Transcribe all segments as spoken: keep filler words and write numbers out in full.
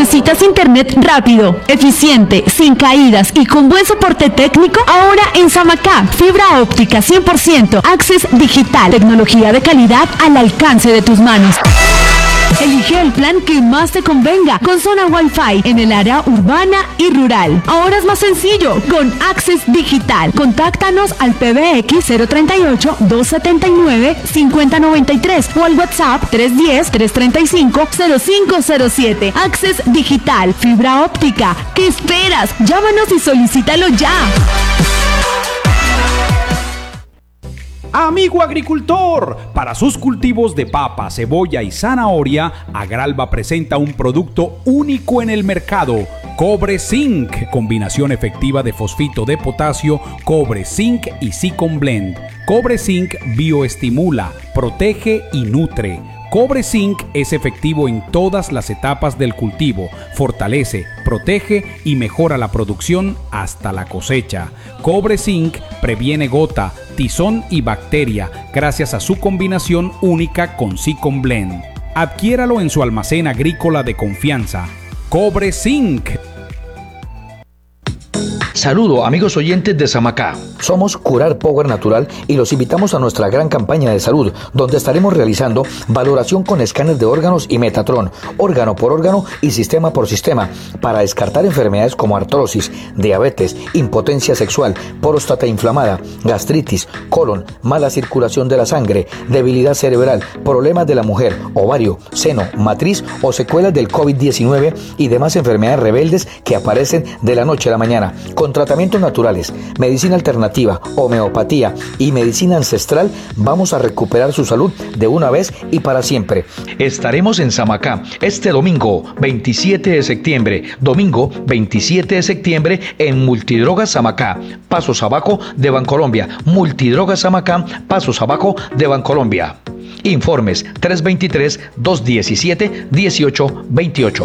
¿Necesitas internet rápido, eficiente, sin caídas y con buen soporte técnico? Ahora en Samacá, fibra óptica cien por ciento, Access Digital, tecnología de calidad al alcance de tus manos. Elige el plan que más te convenga, con zona Wi-Fi en el área urbana y rural. Ahora es más sencillo, con Access Digital. Contáctanos al P B X cero treinta y ocho, doscientos setenta y nueve, cincuenta noventa y tres o al WhatsApp tres uno cero, tres treinta y cinco, cero cinco cero siete. Access Digital, fibra óptica. ¿Qué esperas? Llámanos y solicítalo ya. Amigo agricultor, para sus cultivos de papa, cebolla y zanahoria, Agralba presenta un producto único en el mercado, Cobre Zinc, combinación efectiva de fosfito de potasio, cobre, zinc y Zicon Blend. Cobre Zinc bioestimula, protege y nutre. Cobre Zinc es efectivo en todas las etapas del cultivo, fortalece, protege y mejora la producción hasta la cosecha. Cobre Zinc previene gota, tizón y bacteria gracias a su combinación única con Zicon Blend. Adquiéralo en su almacén agrícola de confianza. Cobre Zinc. Saludo amigos oyentes de Samacá. Somos Curar Power Natural y los invitamos a nuestra gran campaña de salud, donde estaremos realizando valoración con escáner de órganos y Metatron, órgano por órgano y sistema por sistema, para descartar enfermedades como artrosis, diabetes, impotencia sexual, próstata inflamada, gastritis, colon, mala circulación de la sangre, debilidad cerebral, problemas de la mujer, ovario, seno, matriz o secuelas del COVID diecinueve y demás enfermedades rebeldes que aparecen de la noche a la mañana. Con tratamientos naturales, medicina alternativa, homeopatía y medicina ancestral, vamos a recuperar su salud de una vez y para siempre. Estaremos en Samacá este domingo veintisiete de septiembre, domingo veintisiete de septiembre en Multidrogas Samacá, Pasos Abajo de Bancolombia. Multidrogas Samacá, Pasos Abajo de Bancolombia. Informes tres dos tres, dos uno siete, uno ocho dos ocho.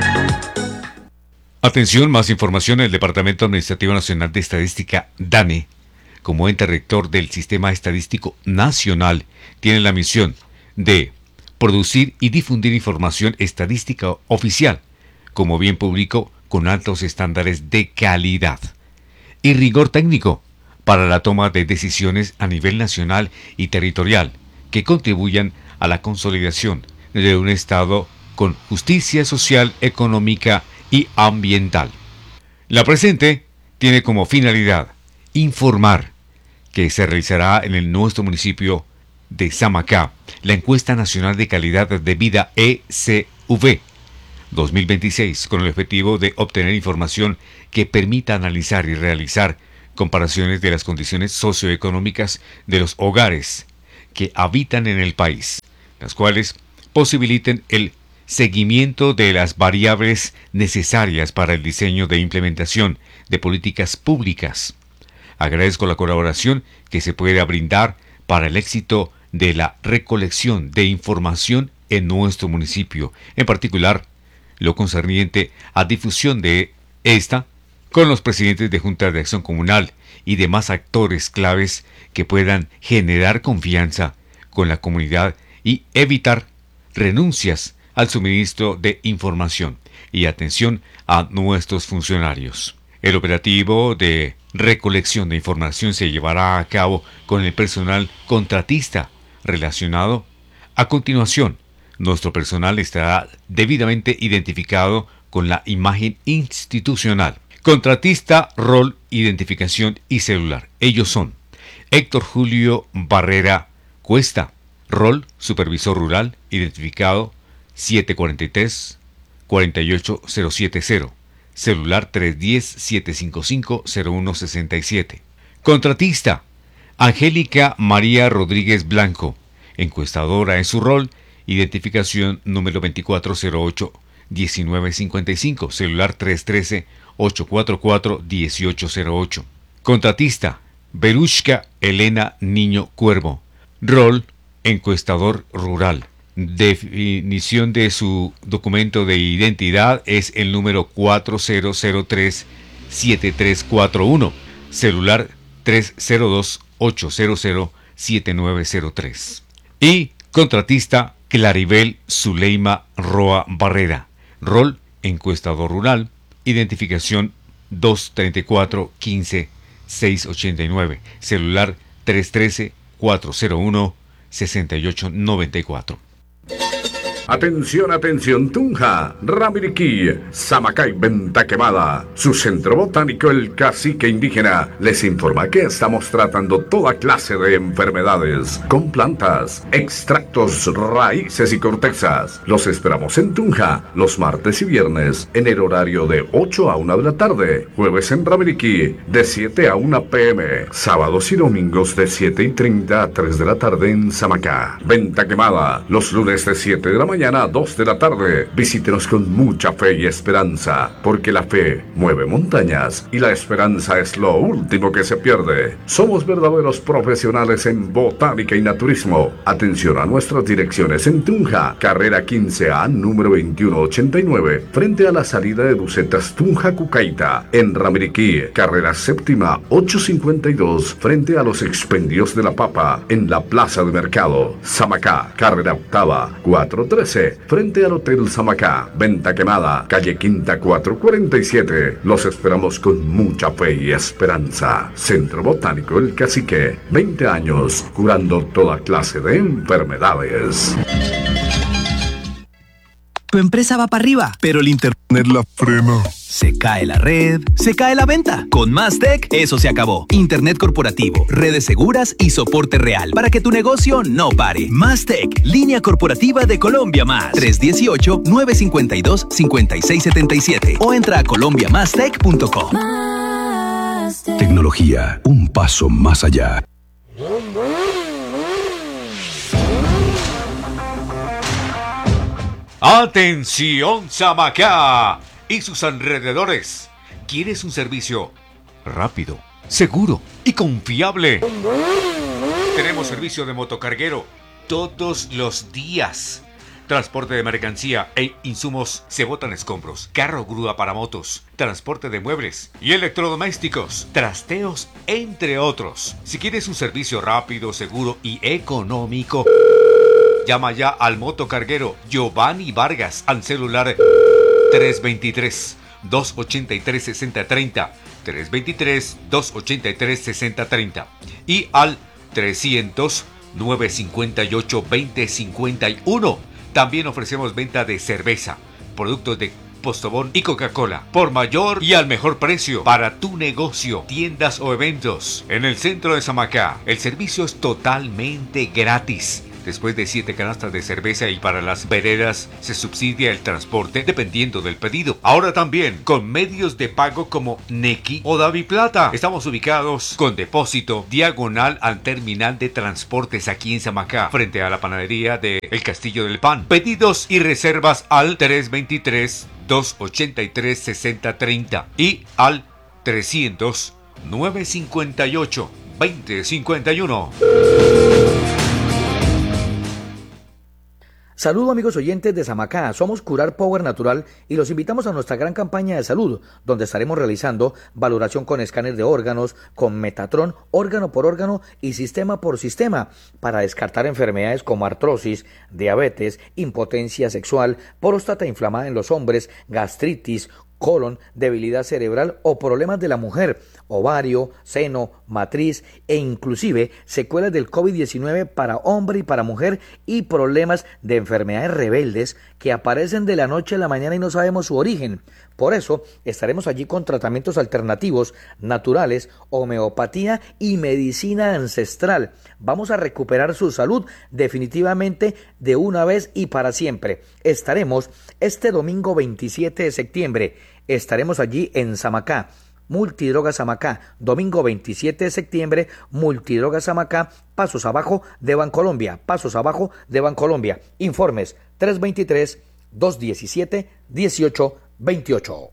Atención, más información. El Departamento Administrativo Nacional de Estadística, DANE, como ente rector del Sistema Estadístico Nacional, tiene la misión de producir y difundir información estadística oficial como bien público con altos estándares de calidad y rigor técnico para la toma de decisiones a nivel nacional y territorial que contribuyan a la consolidación de un Estado con justicia social, económica y ambiental. La presente tiene como finalidad informar que se realizará en el nuestro municipio de Samacá la encuesta nacional de calidad de vida E C V dos mil veintiséis con el objetivo de obtener información que permita analizar y realizar comparaciones de las condiciones socioeconómicas de los hogares que habitan en el país, las cuales posibiliten el seguimiento de las variables necesarias para el diseño de implementación de políticas públicas. Agradezco la colaboración que se pueda brindar para el éxito de la recolección de información en nuestro municipio, en particular lo concerniente a difusión de esta con los presidentes de Junta de Acción Comunal y demás actores claves que puedan generar confianza con la comunidad y evitar renuncias al suministro de información y atención a nuestros funcionarios. El operativo de recolección de información se llevará a cabo con el personal contratista relacionado. A continuación, nuestro personal estará debidamente identificado con la imagen institucional. Contratista, rol, identificación y celular. Ellos son Héctor Julio Barrera Cuesta, rol, supervisor rural, identificado siete cuatro tres, cuatro ocho cero siete cero, celular tres uno cero, siete cinco cinco, cero uno seis siete. Contratista, Angélica María Rodríguez Blanco, encuestadora en su rol, identificación número veinticuatro cero ocho, diecinueve cincuenta y cinco, celular tres uno tres, ocho cuatro cuatro, uno ocho cero ocho. Contratista, Berushka Elena Niño Cuervo, rol, encuestador rural. Definición de su documento de identidad es el número cuatro cero cero tres, siete tres cuatro uno, celular tres cero dos, ocho cero cero, siete nueve cero tres. Y contratista Claribel Zuleima Roa Barrera, rol encuestador rural, identificación dos tres cuatro, uno cinco, seis ocho nueve, celular tres uno tres, cuatro cero uno, seis ocho nueve cuatro. Atención, atención, Tunja, Ramiriquí, Samacay, Venta Quemada. Su centro botánico, el Cacique Indígena, les informa que estamos tratando toda clase de enfermedades con plantas, extractos, raíces y cortezas. Los esperamos en Tunja los martes y viernes en el horario de ocho a una de la tarde. Jueves en Ramiriquí de siete a una pe eme. Sábados y domingos de siete y treinta a tres de la tarde en Samacá. Venta Quemada los lunes de siete de la mañana a dos de la tarde. Visítenos con mucha fe y esperanza, porque la fe mueve montañas y la esperanza es lo último que se pierde. Somos verdaderos profesionales en botánica y naturismo. Atención a nuestras direcciones en Tunja, carrera quince A, número veintiuno ochenta y nueve, frente a la salida de Bucetas Tunja Cucaita. En Ramiriquí, carrera séptima ochocientos cincuenta y dos, frente a los expendios de la papa, en la plaza de mercado. Samacá, carrera octava cuatrocientos trece, frente al Hotel Samacá. Venta Quemada, calle Quinta cuatrocientos cuarenta y siete. Los esperamos con mucha fe y esperanza. Centro Botánico El Cacique, veinte años curando toda clase de enfermedades. Tu empresa va para arriba, pero el internet la frena. Se cae la red, se cae la venta. Con Mastec, eso se acabó. Internet corporativo, redes seguras y soporte real para que tu negocio no pare. Mastec, línea corporativa de Colombia Más. tres uno ocho, nueve cinco dos, cinco seis siete siete o entra a colombia mastec punto com. Tecnología, un paso más allá. Atención, Samacá y sus alrededores. ¿Quieres un servicio rápido, seguro y confiable? Tenemos servicio de motocarguero todos los días. Transporte de mercancía e insumos, se botan escombros, carro grúa para motos, transporte de muebles y electrodomésticos, trasteos, entre otros. Si quieres un servicio rápido, seguro y económico, llama ya al motocarguero Giovanni Vargas al celular tres dos tres, dos ocho tres, seis cero tres cero, tres dos tres, dos ocho tres, seis cero tres cero y al trescientos, nueve cinco ocho, veinte cincuenta y uno. También ofrecemos venta de cerveza, productos de Postobón y Coca-Cola por mayor y al mejor precio para tu negocio, tiendas o eventos. En el centro de Samacá, el servicio es totalmente gratis. Después de siete canastas de cerveza y para las veredas se subsidia el transporte dependiendo del pedido. Ahora también con medios de pago como Nequi o DaviPlata. Estamos ubicados con depósito diagonal al terminal de transportes aquí en Samacá, frente a la panadería de El Castillo del Pan. Pedidos y reservas al tres dos tres, dos ocho tres, seis cero tres cero y al trescientos, nueve cinco ocho, veinte cincuenta y uno. Saludos amigos oyentes de Samacá, somos Curar Power Natural y los invitamos a nuestra gran campaña de salud, donde estaremos realizando valoración con escáner de órganos, con Metatron, órgano por órgano y sistema por sistema, para descartar enfermedades como artrosis, diabetes, impotencia sexual, próstata inflamada en los hombres, gastritis, colon, debilidad cerebral o problemas de la mujer, ovario, seno, matriz e inclusive secuelas del COVID diecinueve para hombre y para mujer y problemas de enfermedades rebeldes que aparecen de la noche a la mañana y no sabemos su origen. Por eso estaremos allí con tratamientos alternativos, naturales, homeopatía y medicina ancestral. Vamos a recuperar su salud definitivamente de una vez y para siempre. Estaremos este domingo veintisiete de septiembre. Estaremos allí en Samacá. Multidroga Samacá, domingo veintisiete de septiembre, Multidroga Samacá, Pasos Abajo de Bancolombia, Pasos Abajo de Bancolombia. Informes tres dos tres, dos uno siete, uno ocho dos ocho.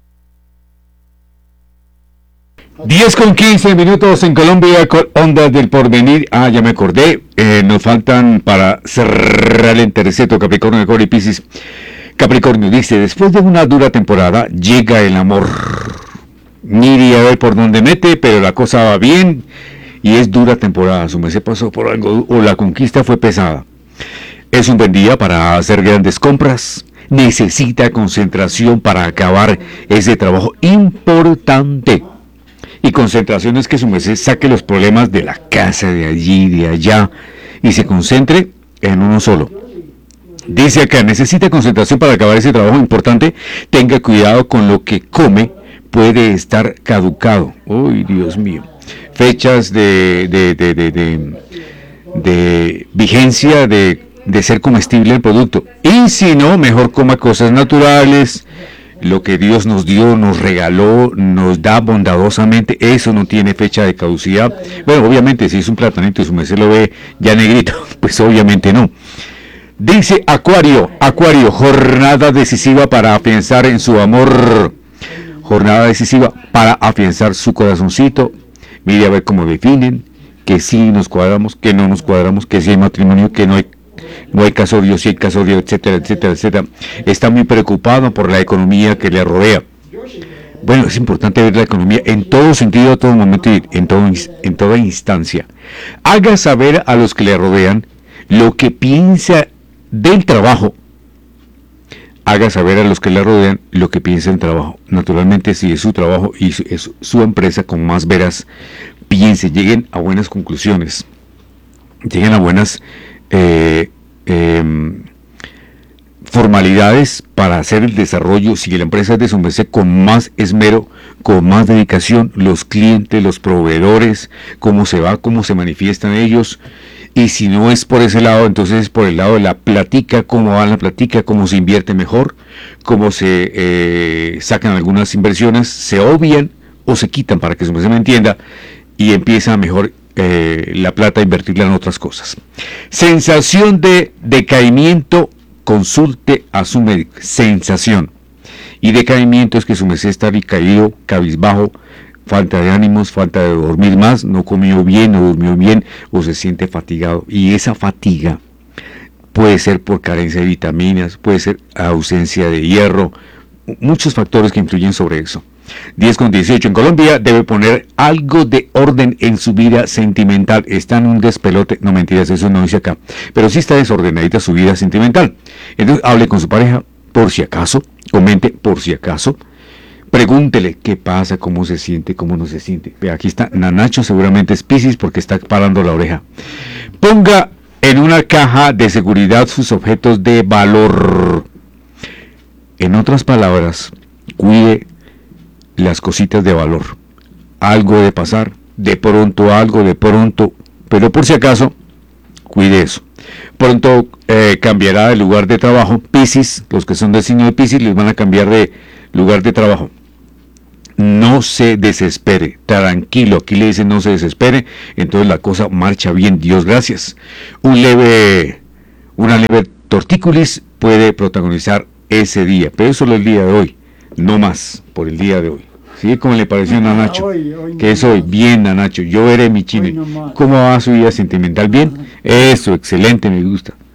diez con quince minutos en Colombia con Ondas del Porvenir. Ah, ya me acordé, eh, nos faltan para cerrar el terceto Capricornio, Acuario y Piscis. Capricornio dice, después de una dura temporada llega el amor. Mire a ver por dónde mete, pero la cosa va bien y es dura temporada. Su mes se pasó por algo o la conquista fue pesada. Es un buen día para hacer grandes compras, necesita concentración para acabar ese trabajo importante. Y concentración es que su merced saque los problemas de la casa, de allí, de allá, y se concentre en uno solo. Dice acá, necesita concentración para acabar ese trabajo importante, tenga cuidado con lo que come, puede estar caducado. Uy, Dios mío. Fechas de, de, de, de, de, de vigencia de, de ser comestible el producto. Y si no, mejor coma cosas naturales. Lo que Dios nos dio, nos regaló, nos da bondadosamente, eso no tiene fecha de caducidad. Bueno, obviamente, si es un platanito y su merced lo ve ya negrito, pues obviamente no. Dice Acuario, Acuario, jornada decisiva para afianzar en su amor, jornada decisiva para afianzar su corazoncito. Mire a ver cómo definen, que sí nos cuadramos, que no nos cuadramos, que sí hay matrimonio, que no hay no hay casorio, sí hay casorio, etcétera, etcétera, etcétera. Está muy preocupado por la economía que le rodea. Bueno, es importante ver la economía en todo sentido, a todo momento y en, todo, en toda instancia. Haga saber a los que le rodean lo que piensa del trabajo. Haga saber a los que le rodean lo que piensa del trabajo. Naturalmente, si es su trabajo y es su empresa, con más veras, piense, lleguen a buenas conclusiones. Lleguen a buenas Eh, eh, formalidades para hacer el desarrollo. Si la empresa es de su merced, con más esmero, con más dedicación, los clientes, los proveedores, cómo se va, cómo se manifiestan ellos. Y si no es por ese lado, entonces es por el lado de la platica, cómo va la platica, cómo se invierte mejor, cómo se eh, sacan algunas inversiones, se obvian o se quitan, para que su merced me entienda, y empieza mejor Eh, la plata, invertirla en otras cosas. Sensación de decaimiento, consulte a su médico. Sensación. Y decaimiento es que su merced está decaído, cabizbajo, falta de ánimos, falta de dormir más, no comió bien, no durmió bien, o se siente fatigado. Y esa fatiga puede ser por carencia de vitaminas, puede ser ausencia de hierro, muchos factores que influyen sobre eso. diez con dieciocho en Colombia, debe poner algo de orden en su vida sentimental. Está en un despelote, no mentiras, eso no dice acá, pero sí está desordenadita su vida sentimental. Entonces hable con su pareja por si acaso, comente por si acaso, pregúntele qué pasa, cómo se siente, cómo no se siente. Ve, aquí está Nanacho, seguramente es Piscis porque está parando la oreja. Ponga en una caja de seguridad sus objetos de valor. En otras palabras, cuide las cositas de valor. Algo de pasar, de pronto algo, de pronto, pero por si acaso, cuide eso. Pronto eh, cambiará de lugar de trabajo. Piscis, los que son del signo de Piscis, les van a cambiar de lugar de trabajo. No se desespere, tranquilo, aquí le dicen no se desespere, entonces la cosa marcha bien, Dios gracias. Un leve, una leve tortícolis puede protagonizar ese día, pero solo el día de hoy, no más por el día de hoy. ¿Sí? ¿Cómo le pareció a Nanacho? Hoy, hoy que es hoy, bien Nanacho, yo veré mi chino. ¿Cómo va su vida sentimental? ¿Bien? Eso, excelente, me gusta.